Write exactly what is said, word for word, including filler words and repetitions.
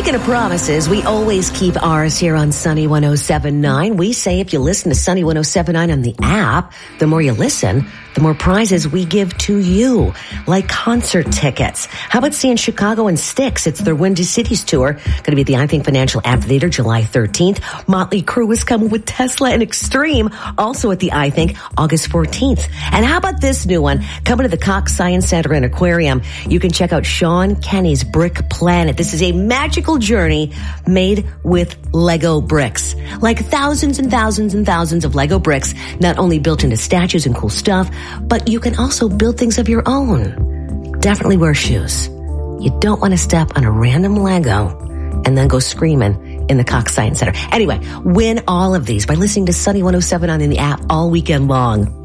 Speaking of promises, we always keep ours here on Sunny one oh seven point nine. We say if you listen to Sunny one oh seven point nine on the app, the more you listen, the more prizes we give to you, like concert tickets. How about seeing Chicago and Styx? It's their Windy Cities tour. Going to be at the I Think Financial Amphitheater July thirteenth. Motley Crue is coming with Tesla and Extreme, also at the I Think August fourteenth. And how about this new one? Coming to the Cox Science Center and Aquarium. You can check out Sean Kenny's Brick Planet. This is a magical journey made with Lego bricks. Like thousands and thousands and thousands of Lego bricks, not only built into statues and cool stuff, but you can also build things of your own. Definitely wear shoes. You don't want to step on a random Lego and then go screaming in the Cox Science Center. Anyway, win all of these by listening to Sunny one oh seven on in the app all weekend long.